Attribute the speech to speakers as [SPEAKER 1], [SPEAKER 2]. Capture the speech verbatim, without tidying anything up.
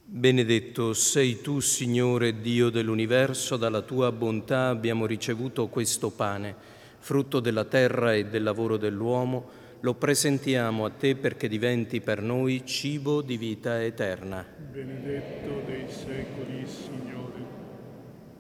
[SPEAKER 1] Benedetto sei tu, Signore Dio dell'universo, dalla tua bontà abbiamo ricevuto questo pane, frutto della terra e del lavoro dell'uomo, lo presentiamo a te perché diventi per noi cibo di vita eterna.
[SPEAKER 2] Benedetto dei secoli, Signore.